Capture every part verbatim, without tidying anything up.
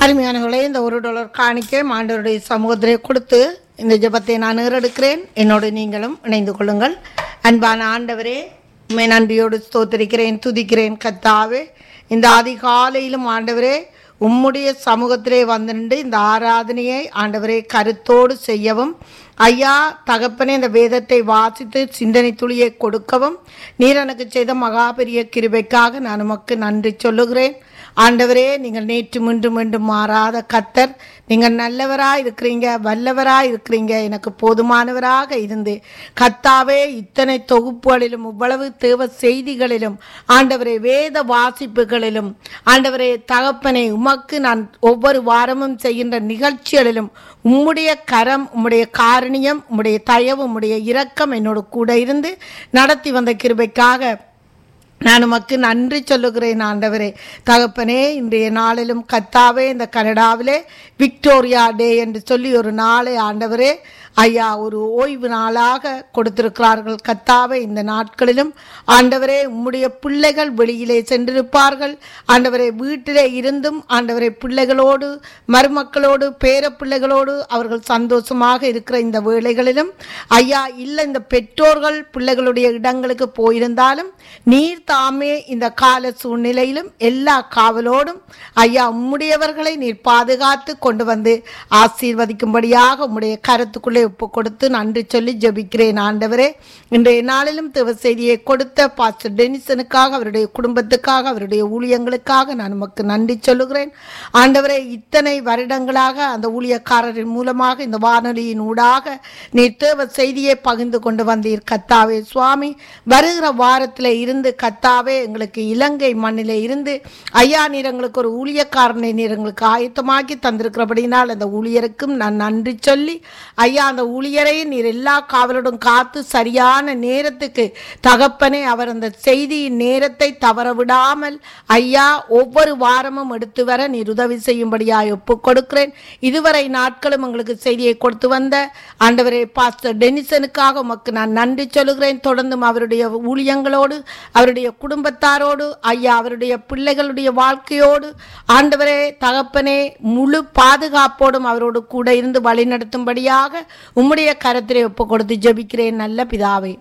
அருமையானவர்களே, இந்த ஒரு டாலர் காணிக்கை ஆண்டவருடைய சமூகத்திலே கொடுத்து இந்த ஜெபத்தை நான் ஏறெடுக்கிறேன். என்னோடு நீங்களும் இணைந்து கொள்ளுங்கள். அன்பான ஆண்டவரே, உம்மை நன்றியோடு ஸ்தோத்திரிக்கிறேன், துதிக்கிறேன். கர்த்தாவே, இந்த அதிகாலையிலும் ஆண்டவரே உம்முடைய சமூகத்திலே வந்து இந்த ஆராதனையை ஆண்டவரே கருத்தோடு செய்யவும், ஐயா தகப்பனே இந்த வேதத்தை வாசித்து சிந்தனை துளியை கொடுக்கவும் நீர் எனக்கு செய்த மகாபெரிய கிருபைக்காக நான் உமக்கு நன்றி சொல்லுகிறேன். ஆண்டவரே, நீங்கள் நேற்று மீண்டும் மீண்டும் மாறாத கர்த்தர். நீங்கள் நல்லவராக இருக்கிறீங்க, வல்லவராக இருக்கிறீங்க, எனக்கு போதுமானவராக இருந்து கர்த்தாவே இத்தனை தொகுப்புகளிலும் இவ்வளவு தேவ செய்திகளிலும் ஆண்டவரே வேத வாசிப்புகளிலும் ஆண்டவரே தகப்பனை உமக்கு நான் ஒவ்வொரு வாரமும் செய்கின்ற நிகழ்ச்சிகளிலும் உம்முடைய கரம், உம்முடைய காரணியம், உம்முடைய தயவு, உம்முடைய இரக்கம் என்னோடு கூட இருந்து நடத்தி வந்த கிருபைக்காக நான் உமக்கு நன்றி சொல்லுகிறேன். ஆண்டவரே தகப்பனே, இன்றைய நாளிலும் கர்த்தாவே இந்த கனடாவிலே விக்டோரியா டே என்று சொல்லி ஒரு நாளை ஆண்டவரே ஐயா ஒரு ஓய்வு நாளாக கொடுத்திருக்கிறார்கள். கர்த்தாவே, இந்த நாட்களிலும் ஆண்டவரே உம்முடைய பிள்ளைகள் வெளியிலே சென்றிருப்பார்கள். ஆண்டவரே வீட்டிலே இருந்தும் ஆண்டவரே பிள்ளைகளோடு மருமக்களோடு பேர பிள்ளைகளோடு அவர்கள் சந்தோஷமாக இருக்கிற இந்த வேளைகளிலும் ஐயா இல்லை இந்த பெற்றோர்கள் பிள்ளைகளுடைய இடங்களுக்கு போயிருந்தாலும் நீர் தாமே இந்த கால சூழ்நிலையிலும் எல்லா காவலோடும் ஐயா உம்முடையவர்களை நீர் பாதுகாத்து கொண்டு வந்து ஆசீர்வதிக்கும்படியாக உம்முடைய கருத்துக்குள்ளே ஒப்பு கொடுத்து நன்றி சொல்லி ஜெபிக்கிறேன். ஆண்டவரே, இன்றைய நாளிலும் தேவ செய்தியை கொடுத்த பாஸ்டர் டெனிசனுக்காக, அவருடைய குடும்பத்துக்காக, அவருடைய ஊழியங்களுக்காக நான் உமக்கு நன்றி சொல்லுகிறேன். ஆண்டவரே, இத்தனை வருடங்களாக அந்த ஊழியக்காரரின் மூலமாக இந்த வானொலியின் ஊடாக நீர் தேவ செய்தியை பகிர்ந்து கொண்டு வந்தீர். கர்த்தாவே சுவாமி, வருகிற வாரத்தில் இருந்து கர்த்தாவே எங்களுக்கு இலங்கை மண்ணிலே இருந்து ஐயா நீர் எங்களுக்கு ஒரு ஊழியக்காரனை நீர் எங்களுக்கு ஆயத்தமாக்கி தந்திருக்கிறபடினால் அந்த ஊழியருக்கும் நான் நன்றி சொல்லி ஐயா அந்த ஊழியரை நீர் எல்லா காவலோடும் காத்து சரியான நேரத்துக்கு தகப்பனே அவர் அந்த செய்தியின் நேரத்தை தவற விடாமல் ஐயா ஒவ்வொரு வாரமும் எடுத்து வர நீர் உதவி செய்யும்படியாய் ஒப்பு கொடுக்கிறேன். இதுவரை நாட்களும் எங்களுக்கு செய்தியை கொடுத்து வந்த ஆண்டவரே பாஸ்டர் டெனிசனுக்காக உமக்கு நான் நன்றி சொல்லுகிறேன். தொடர்ந்தும் அவருடைய ஊழியங்களோடு அவருடைய குடும்பத்தாரோடு ஐயா அவருடைய பிள்ளைகளுடைய வாழ்க்கையோடு ஆண்டவரே தகப்பனே முழு பாதுகாப்போடும் அவரோடு கூட இருந்து வழி நடத்தும்படியாக உம்முடைய கரத்திலே ஒப்பு கொடுத்து ஜெபிக்கிறேன் நல்ல பிதாவே.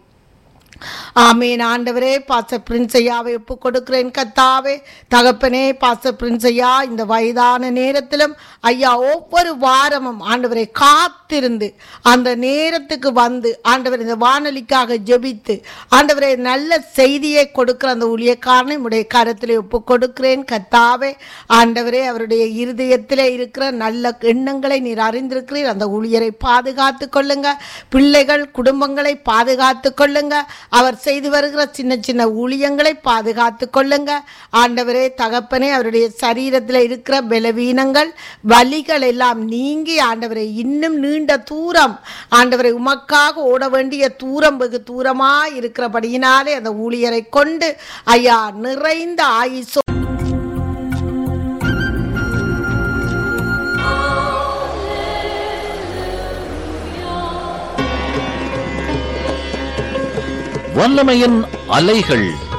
ஆமேன். ஆண்டவரே, பாஸ்டர் பிரின்ஸ் ஐயாவை ஒப்பு கொடுக்கிறேன். கர்த்தாவே தகப்பனே, பாஸ்டர் பிரின்ஸ் ஐயா இந்த வயதான நேரத்திலும் ஐயா ஒவ்வொரு வாரமும் ஆண்டவரை காத்திருந்து அந்த நேரத்துக்கு வந்து ஆண்டவர் இந்த வானொலிக்காக ஜெபித்து ஆண்டவரை நல்ல செய்தியை கொடுக்கிற அந்த ஊழியக்காரனை உடைய கரத்திலே ஒப்பு கொடுக்கிறேன். கர்த்தாவே ஆண்டவரே, அவருடைய இருதயத்திலே இருக்கிற நல்ல எண்ணங்களை நீர் அறிந்திருக்கிறீர். அந்த ஊழியரை பாதுகாத்து கொள்ளுங்க, பிள்ளைகள் குடும்பங்களை பாதுகாத்து கொள்ளுங்க, அவர் செய்து வருகிற சின்ன சின்ன ஊழியங்களை பாதுகாத்து கொள்ளுங்க. ஆண்டவரே தகப்பனே, அவருடைய சரீரத்தில் இருக்கிற பலவீனங்கள் வலிகள் எல்லாம் நீங்கி ஆண்டவரை இன்னும் நீண்ட தூரம் ஆண்டவரை உமக்காக ஓட வேண்டிய தூரம் வெகு தூரமா இருக்கிறபடியினாலே அந்த ஊழியரை கொண்டு ஐயா நிறைந்த ஆயுசோ வல்லமையின் அலைகள்